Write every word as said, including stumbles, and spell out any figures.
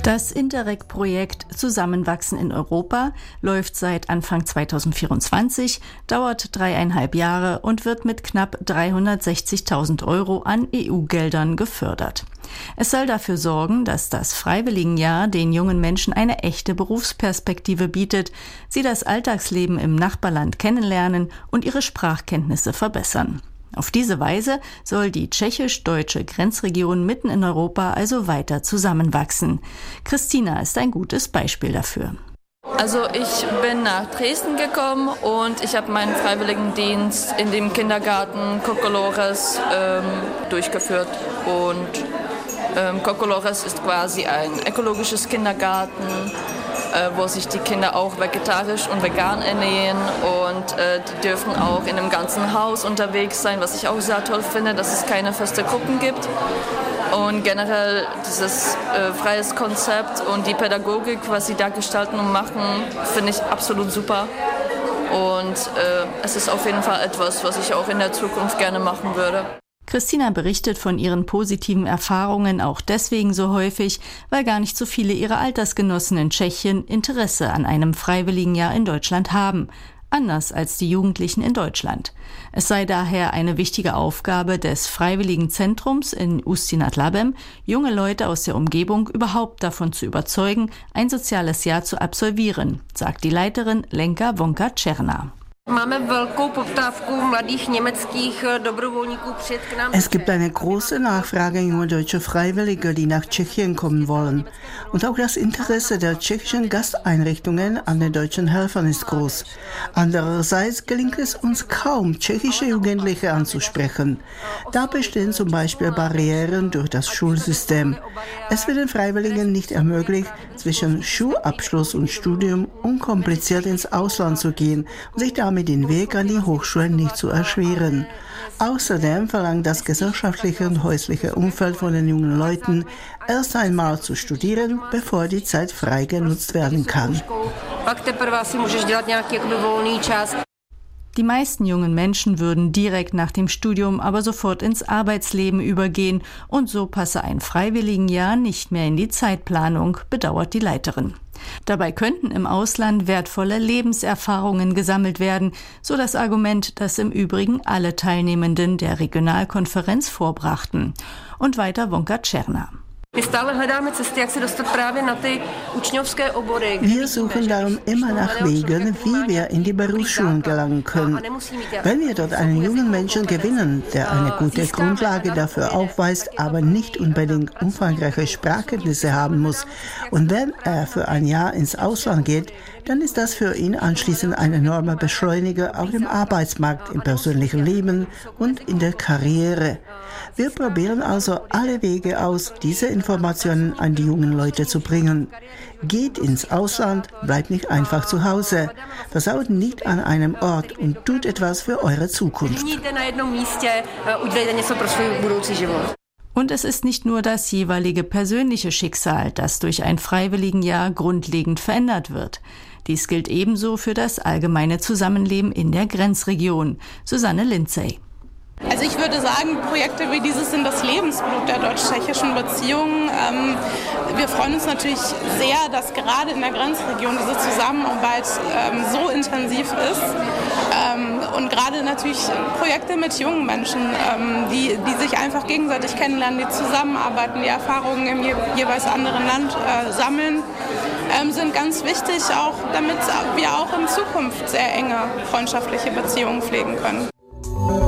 Das Interreg-Projekt Zusammenwachsen in Europa läuft seit Anfang zweitausendvierundzwanzig, dauert dreieinhalb Jahre und wird mit knapp dreihundertsechzigtausend Euro an E U-Geldern gefördert. Es soll dafür sorgen, dass das Freiwilligenjahr den jungen Menschen eine echte Berufsperspektive bietet, sie das Alltagsleben im Nachbarland kennenlernen und ihre Sprachkenntnisse verbessern. Auf diese Weise soll die tschechisch-deutsche Grenzregion mitten in Europa also weiter zusammenwachsen. Christina ist ein gutes Beispiel dafür. Also ich bin nach Dresden gekommen und ich habe meinen Freiwilligendienst in dem Kindergarten Kokolores ähm, durchgeführt. Und ähm, Kokolores ist quasi ein ökologisches Kindergarten, wo sich die Kinder auch vegetarisch und vegan ernähren und äh, die dürfen auch in dem ganzen Haus unterwegs sein, was ich auch sehr toll finde, dass es keine feste Gruppen gibt. Und generell dieses äh, freies Konzept und die Pädagogik, was sie da gestalten und machen, finde ich absolut super. Und äh, es ist auf jeden Fall etwas, was ich auch in der Zukunft gerne machen würde. Christina berichtet von ihren positiven Erfahrungen auch deswegen so häufig, weil gar nicht so viele ihrer Altersgenossen in Tschechien Interesse an einem Freiwilligenjahr in Deutschland haben, anders als die Jugendlichen in Deutschland. Es sei daher eine wichtige Aufgabe des Freiwilligenzentrums in Ústí nad Labem, junge Leute aus der Umgebung überhaupt davon zu überzeugen, ein soziales Jahr zu absolvieren, sagt die Leiterin Lenka Wonka-Czerna. Es gibt eine große Nachfrage junger deutscher Freiwillige, die nach Tschechien kommen wollen. Und auch das Interesse der tschechischen Gasteinrichtungen an den deutschen Helfern ist groß. Andererseits gelingt es uns kaum, tschechische Jugendliche anzusprechen. Da bestehen zum Beispiel Barrieren durch das Schulsystem. Es wird den Freiwilligen nicht ermöglicht, zwischen Schulabschluss und Studium unkompliziert ins Ausland zu gehen und sich damit den Weg an die Hochschulen nicht zu erschweren. Außerdem verlangt das gesellschaftliche und häusliche Umfeld von den jungen Leuten, erst einmal zu studieren, bevor die Zeit frei genutzt werden kann. Die meisten jungen Menschen würden direkt nach dem Studium aber sofort ins Arbeitsleben übergehen und so passe ein Freiwilligenjahr nicht mehr in die Zeitplanung, bedauert die Leiterin. Dabei könnten im Ausland wertvolle Lebenserfahrungen gesammelt werden, so das Argument, das im Übrigen alle Teilnehmenden der Regionalkonferenz vorbrachten. Und weiter Wonka-Czerna. Wir suchen darum immer nach Wegen, wie wir in die Berufsschulen gelangen können. Wenn wir dort einen jungen Menschen gewinnen, der eine gute Grundlage dafür aufweist, aber nicht unbedingt umfangreiche Sprachkenntnisse haben muss, und wenn er für ein Jahr ins Ausland geht, dann ist das für ihn anschließend ein enormer Beschleuniger auf dem Arbeitsmarkt, im persönlichen Leben und in der Karriere. Wir probieren also alle Wege aus, diese Informationen an die jungen Leute zu bringen. Geht ins Ausland, bleibt nicht einfach zu Hause. Versaut nicht an einem Ort und tut etwas für eure Zukunft. Und es ist nicht nur das jeweilige persönliche Schicksal, das durch ein Freiwilligenjahr grundlegend verändert wird. Dies gilt ebenso für das allgemeine Zusammenleben in der Grenzregion. Susanne Lindsay. Also ich würde sagen, Projekte wie dieses sind das Lebensblut der deutsch-tschechischen Beziehungen. Ähm, wir freuen uns natürlich sehr, dass gerade in der Grenzregion diese Zusammenarbeit ähm, so intensiv ist. Ähm, und gerade natürlich Projekte mit jungen Menschen, ähm, die, die sich einfach gegenseitig kennenlernen, die zusammenarbeiten, die Erfahrungen im je, jeweils anderen Land äh, sammeln, ähm, sind ganz wichtig, auch damit wir auch in Zukunft sehr enge freundschaftliche Beziehungen pflegen können.